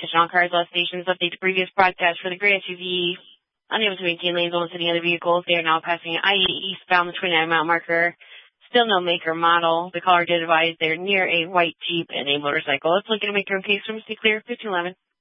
attention all cars, all stations. Update the previous broadcast for the gray SUV. Unable to maintain lanes almost any other vehicles. They are now passing I-80 eastbound the 29-mile marker. Still no make or model. The caller did advise they're near a white Jeep and a motorcycle. Let's look at a make your own case from Stay Clear 1511.